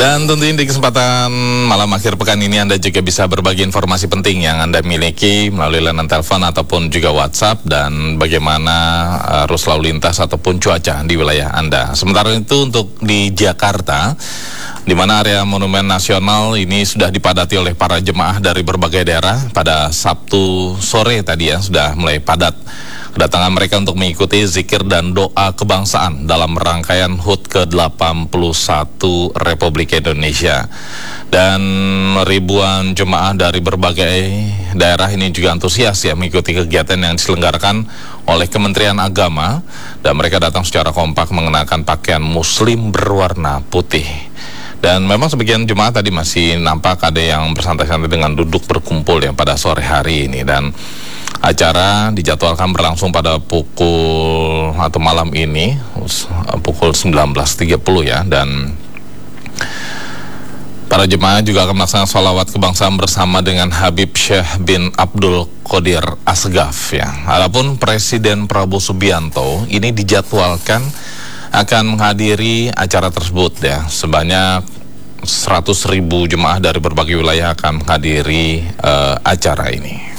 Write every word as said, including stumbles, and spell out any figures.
Dan tentunya di kesempatan malam akhir pekan ini Anda juga bisa berbagi informasi penting yang Anda miliki melalui layanan telepon ataupun juga WhatsApp, dan bagaimana arus lalu lintas ataupun cuaca di wilayah Anda. Sementara itu untuk di Jakarta, di mana area Monumen Nasional ini sudah dipadati oleh para jemaah dari berbagai daerah pada Sabtu sore tadi ya, sudah mulai padat kedatangan mereka untuk mengikuti zikir dan doa kebangsaan dalam rangkaian H U T ke delapan puluh satu Republik Indonesia. Dan ribuan jemaah dari berbagai daerah ini juga antusias ya mengikuti kegiatan yang diselenggarakan oleh Kementerian Agama, dan mereka datang secara kompak mengenakan pakaian muslim berwarna putih. Dan memang sebagian jemaah tadi masih nampak ada yang bersantai-santai dengan duduk berkumpul ya pada sore hari ini. Dan acara dijadwalkan berlangsung pada pukul atau malam ini pukul sembilan belas tiga puluh ya, dan para jemaah juga akan melaksanakan sholawat kebangsaan bersama dengan Habib Syekh bin Abdul Qadir Asgaf ya. Adapun Presiden Prabowo Subianto ini dijadwalkan akan menghadiri acara tersebut ya. Sebanyak seratus ribu jemaah dari berbagai wilayah akan menghadiri uh, acara ini.